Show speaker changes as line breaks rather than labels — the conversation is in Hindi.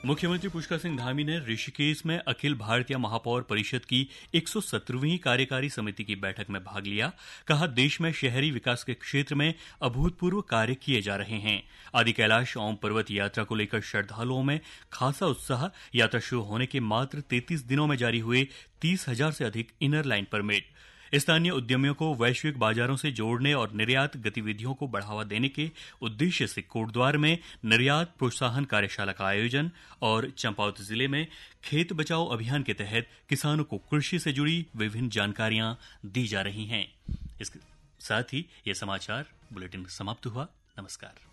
मुख्यमंत्री पुष्कर सिंह धामी ने ऋषिकेश में अखिल भारतीय महापौर परिषद की 117वीं कार्यकारी समिति की बैठक में भाग लिया। कहा, देश में शहरी विकास के क्षेत्र में अभूतपूर्व कार्य किए जा रहे हैं। आदि कैलाश ओम पर्वत यात्रा को लेकर श्रद्धालुओं में खासा उत्साह। यात्रा शुरू होने के मात्र 33 दिनों में जारी हुए 30,000 से अधिक इनर लाइन परमिट। स्थानीय उद्यमियों को वैश्विक बाजारों से जोड़ने और निर्यात गतिविधियों को बढ़ावा देने के उद्देश्य से कोटद्वार में निर्यात प्रोत्साहन कार्यशाला का आयोजन और चंपावत जिले में खेत बचाओ अभियान के तहत किसानों को कृषि से जुड़ी विभिन्न जानकारियां दी जा रही हैं। इसके साथ ही ये समाचार बुलेटिन समाप्त हुआ। नमस्कार।